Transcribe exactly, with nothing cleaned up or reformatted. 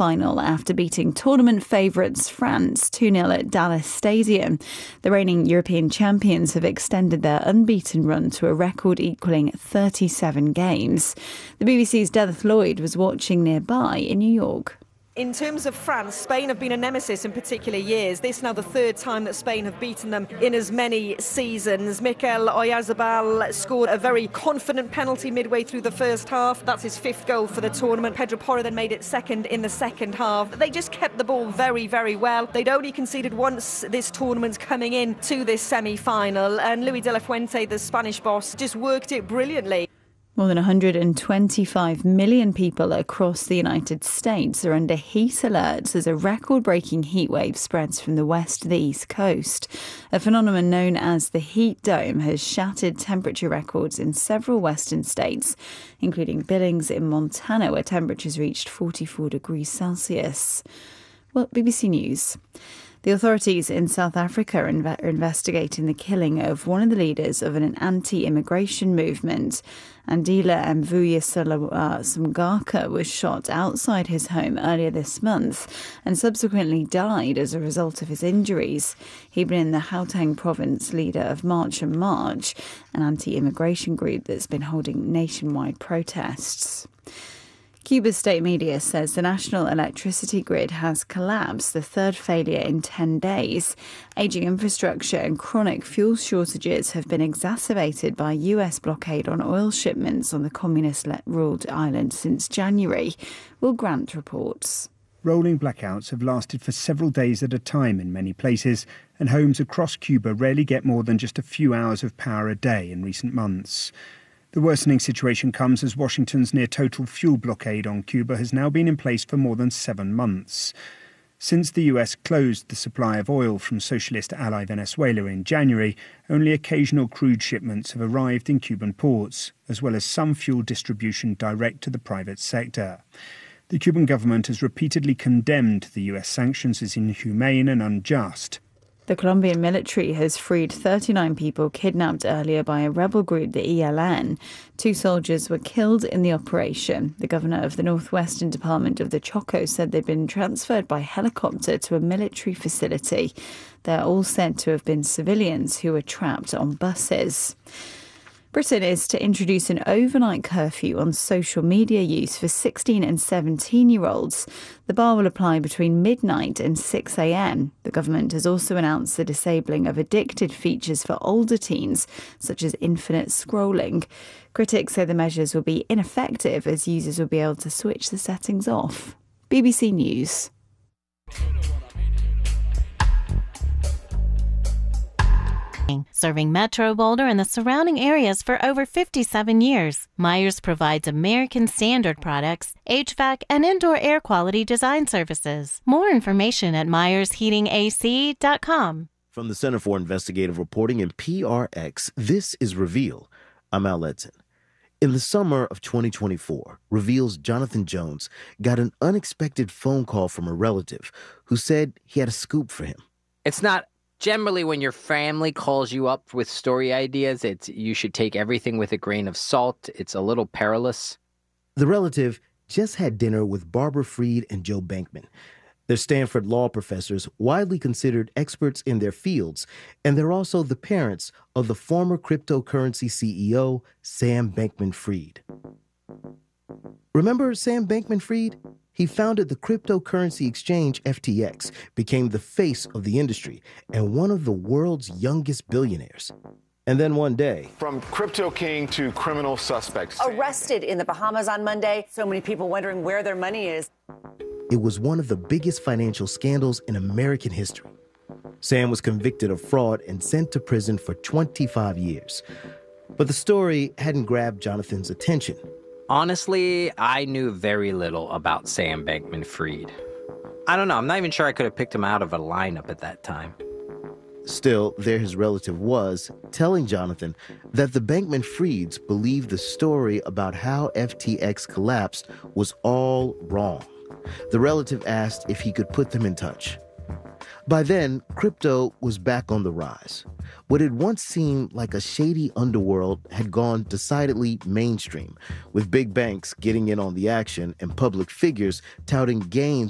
semi-final after beating tournament favourites France two nil at Dallas Stadium. The reigning European champions have extended their unbeaten run to a record equalling thirty-seven games. The B B C's Dennis Lloyd was watching nearby in New York. In terms of France, Spain have been a nemesis in particular years. This is now the third time that Spain have beaten them in as many seasons. Mikel Oyarzabal scored a very confident penalty midway through the first half. That's his fifth goal for the tournament. Pedro Porro then made it second in the second half. They just kept the ball very, very well. They'd only conceded once this tournament coming in to this semi-final, and Luis de la Fuente, the Spanish boss, just worked it brilliantly. More than one hundred twenty-five million people across the United States are under heat alerts as a record-breaking heatwave spreads from the west to the east coast. A phenomenon known as the heat dome has shattered temperature records in several western states, including Billings in Montana, where temperatures reached forty-four degrees Celsius. Well, B B C News. The authorities in South Africa are inve- investigating the killing of one of the leaders of an anti-immigration movement. Andile Mvuyisela Mngaka was shot outside his home earlier this month and subsequently died as a result of his injuries. He'd been in the Gauteng province leader of March and March, an anti-immigration group that's been holding nationwide protests. Cuba's state media says the national electricity grid has collapsed, the third failure in ten days. Ageing infrastructure and chronic fuel shortages have been exacerbated by U S blockade on oil shipments on the communist-ruled island since January. Will Grant reports. Rolling blackouts have lasted for several days at a time in many places, and homes across Cuba rarely get more than just a few hours of power a day in recent months. The worsening situation comes as Washington's near-total fuel blockade on Cuba has now been in place for more than seven months. Since the U S closed the supply of oil from socialist ally Venezuela in January, only occasional crude shipments have arrived in Cuban ports, as well as some fuel distribution direct to the private sector. The Cuban government has repeatedly condemned the U S sanctions as inhumane and unjust. The Colombian military has freed thirty-nine people kidnapped earlier by a rebel group, the E L N. Two soldiers were killed in the operation. The governor of the Northwestern Department of the Choco said they'd been transferred by helicopter to a military facility. They're all said to have been civilians who were trapped on buses. Britain is to introduce an overnight curfew on social media use for sixteen and seventeen-year-olds. The bar will apply between midnight and six a.m. The government has also announced the disabling of addicted features for older teens, such as infinite scrolling. Critics say the measures will be ineffective as users will be able to switch the settings off. B B C News. Serving Metro Boulder and the surrounding areas for over fifty-seven years, Myers provides American Standard products, H V A C, and indoor air quality design services. More information at myers heating a c dot com. From the Center for Investigative Reporting and P R X, this is Reveal. I'm Al Edson. In the summer of twenty twenty-four, Reveal's Jonathan Jones got an unexpected phone call from a relative who said he had a scoop for him. It's not Generally, when your family calls you up with story ideas, it's you should take everything with a grain of salt. It's a little perilous. The relative just had dinner with Barbara Freed and Joe Bankman. They're Stanford law professors, widely considered experts in their fields, and they're also the parents of the former cryptocurrency C E O, Sam Bankman-Fried. Remember Sam Bankman-Fried? He founded the cryptocurrency exchange F T X, became the face of the industry, and one of the world's youngest billionaires. And then one day... From crypto king to criminal suspects. Arrested in the Bahamas on Monday. So many people wondering where their money is. It was one of the biggest financial scandals in American history. Sam was convicted of fraud and sent to prison for twenty-five years. But the story hadn't grabbed Jonathan's attention. Honestly, I knew very little about Sam Bankman-Fried. I don't know, I'm not even sure I could have picked him out of a lineup at that time. Still, there his relative was, telling Jonathan that the Bankman-Frieds believed the story about how F T X collapsed was all wrong. The relative asked if he could put them in touch. By then, crypto was back on the rise. What had once seemed like a shady underworld had gone decidedly mainstream, with big banks getting in on the action and public figures touting gains